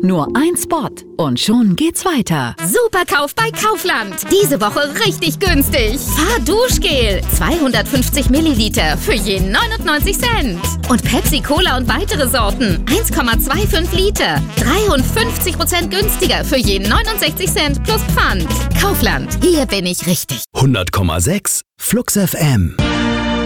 Nur ein Spot und schon geht's weiter. Superkauf bei Kaufland. Diese Woche richtig günstig. Fahrduschgel 250 Milliliter für je 99 Cent. Und Pepsi Cola und weitere Sorten 1,25 Liter. 53% günstiger für je 69 Cent plus Pfand. Kaufland, hier bin ich richtig. 100,6 Flux FM.